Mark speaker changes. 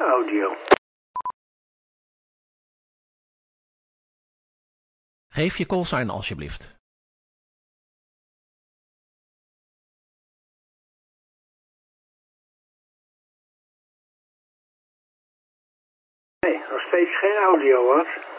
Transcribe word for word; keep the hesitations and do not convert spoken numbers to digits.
Speaker 1: audio.
Speaker 2: Geef je callsign alsjeblieft.
Speaker 1: Nee, nog steeds geen audio hoor.